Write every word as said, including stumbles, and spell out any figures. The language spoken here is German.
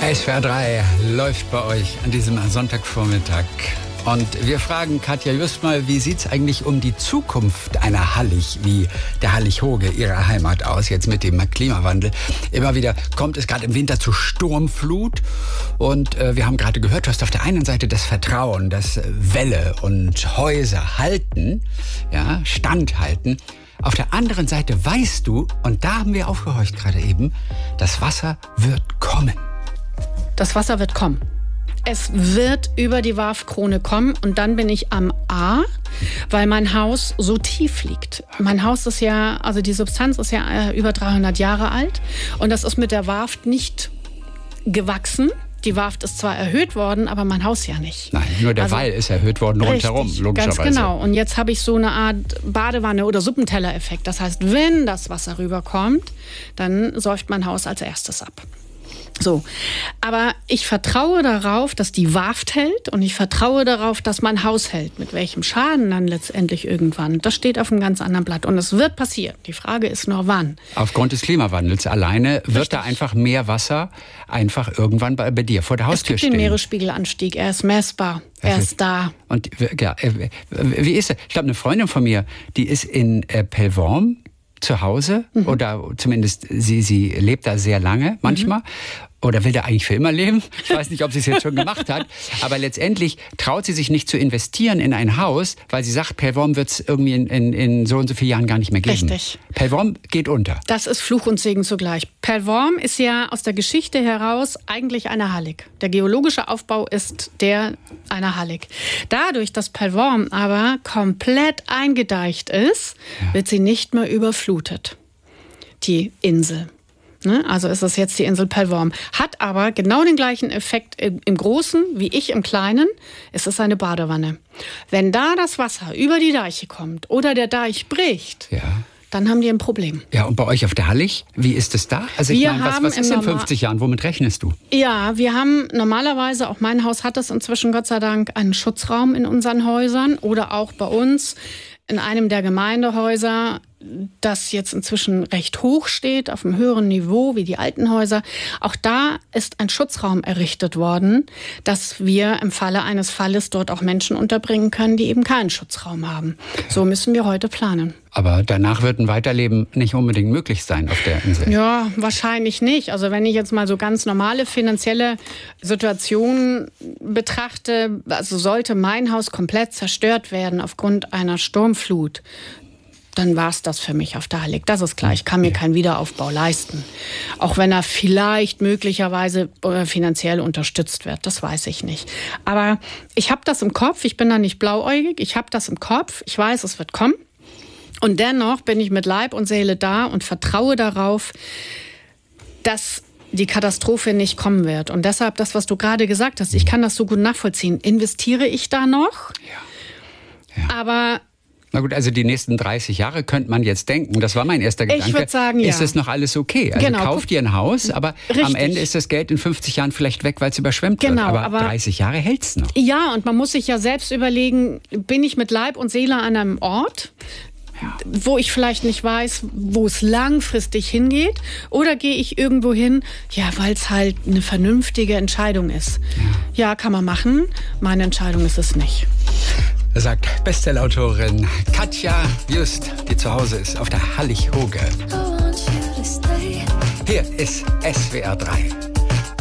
S W R drei läuft bei euch an diesem Sonntagvormittag. Und wir fragen Katja Just mal, wie sieht es eigentlich um die Zukunft einer Hallig wie der Hallig-Hoge, ihrer Heimat, aus, jetzt mit dem Klimawandel? Immer wieder kommt es gerade im Winter zu Sturmflut. Und äh, wir haben gerade gehört, du hast auf der einen Seite das Vertrauen, dass Wälle und Häuser halten, ja, standhalten. Auf der anderen Seite weißt du, und da haben wir aufgehorcht gerade eben, das Wasser wird kommen. Das Wasser wird kommen. Es wird über die Warfkrone kommen und dann bin ich am A, weil mein Haus so tief liegt. Mein Haus ist ja, also die Substanz ist ja über dreihundert Jahre alt und das ist mit der Warft nicht gewachsen. Die Warft ist zwar erhöht worden, aber mein Haus ja nicht. Nein, nur der also, Wall ist erhöht worden rundherum, richtig, logischerweise. Ganz genau. Und jetzt habe ich so eine Art Badewanne- oder Suppenteller-Effekt. Das heißt, wenn das Wasser rüberkommt, dann säuft mein Haus als erstes ab. So, aber ich vertraue darauf, dass die Warft hält und ich vertraue darauf, dass mein Haus hält. Mit welchem Schaden dann letztendlich irgendwann, das steht auf einem ganz anderen Blatt. Und es wird passieren. Die Frage ist nur, wann. Aufgrund des Klimawandels alleine wird Richtig. da einfach mehr Wasser einfach irgendwann bei, bei dir vor der Haustür es gibt stehen. Den Meeresspiegelanstieg, er ist messbar, er ist da. Und ja, wie ist er? Ich glaube, eine Freundin von mir, die ist in äh, Pellworm zu Hause, mhm. oder zumindest sie, sie lebt da sehr lange manchmal. Mhm. Oder will der eigentlich für immer leben? Ich weiß nicht, ob sie es jetzt schon gemacht hat. Aber letztendlich traut sie sich nicht zu investieren in ein Haus, weil sie sagt, Pellworm wird es irgendwie in, in, in so und so vielen Jahren gar nicht mehr geben. Richtig. Pellworm geht unter. Das ist Fluch und Segen zugleich. Pellworm ist ja aus der Geschichte heraus eigentlich eine Hallig. Der geologische Aufbau ist der einer Hallig. Dadurch, dass Pellworm aber komplett eingedeicht ist, ja. wird sie nicht mehr überflutet. Die Insel. Also ist das jetzt die Insel Pellworm. Hat aber genau den gleichen Effekt im Großen wie ich im Kleinen. Es ist eine Badewanne. Wenn da das Wasser über die Deiche kommt oder der Deich bricht, ja. dann haben die ein Problem. Ja, und bei euch auf der Hallig, wie ist es da? Also ich wir meine, was, was ist in fünfzig Jahren? Womit rechnest du? Ja, wir haben normalerweise, auch mein Haus hat es inzwischen Gott sei Dank, einen Schutzraum in unseren Häusern oder auch bei uns in einem der Gemeindehäuser, das jetzt inzwischen recht hoch steht, auf einem höheren Niveau wie die alten Häuser. Auch da ist ein Schutzraum errichtet worden, dass wir im Falle eines Falles dort auch Menschen unterbringen können, die eben keinen Schutzraum haben. So müssen wir heute planen. Aber danach wird ein Weiterleben nicht unbedingt möglich sein auf der Insel. Ja, wahrscheinlich nicht. Also wenn ich jetzt mal so ganz normale finanzielle Situationen betrachte, also sollte mein Haus komplett zerstört werden aufgrund einer Sturmflut, dann war es das für mich auf der Hallig. Das ist klar, ich kann mir keinen Wiederaufbau leisten. Auch wenn er vielleicht möglicherweise finanziell unterstützt wird, das weiß ich nicht. Aber ich habe das im Kopf, ich bin da nicht blauäugig, ich habe das im Kopf, ich weiß, es wird kommen. Und dennoch bin ich mit Leib und Seele da und vertraue darauf, dass die Katastrophe nicht kommen wird. Und deshalb das, was du gerade gesagt hast, ich kann das so gut nachvollziehen. Investiere ich da noch? Ja. Ja. Aber na gut, also die nächsten dreißig Jahre könnte man jetzt denken. Das war mein erster Gedanke. Ich würde sagen, ja. Ist das noch alles okay? Also genau. Kauf dir ein Haus, aber Richtig. am Ende ist das Geld in fünfzig Jahren vielleicht weg, weil es überschwemmt genau, wird. Aber, aber dreißig Jahre hält es noch. Ja, und man muss sich ja selbst überlegen, bin ich mit Leib und Seele an einem Ort, ja. wo ich vielleicht nicht weiß, wo es langfristig hingeht, oder gehe ich irgendwo hin, ja, weil es halt eine vernünftige Entscheidung ist. Ja. ja, kann man machen. Meine Entscheidung ist es nicht. Sagt Bestsellerautorin Katja Just, die zu Hause ist auf der Hallig-Hoge. Hier ist S W R drei.